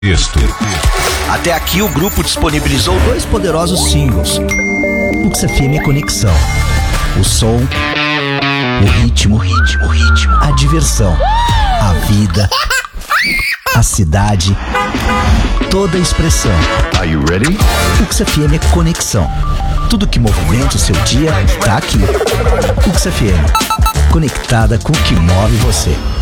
Texto. Até aqui o grupo disponibilizou 2 poderosos singles. Ux FM Conexão. O som, o ritmo, a diversão, a vida, a cidade, toda a expressão. Are you ready? Ux FM Conexão. Tudo que movimenta o seu dia tá aqui. Ux FM, conectada com o que move você.